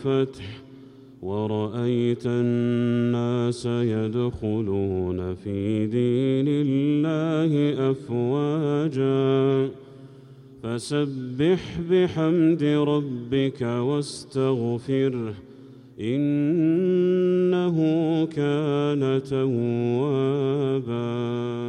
الفتح ورأيت الناس يدخلون في دين الله أفواجا فسبح بحمد ربك واستغفره إنه كان توابا.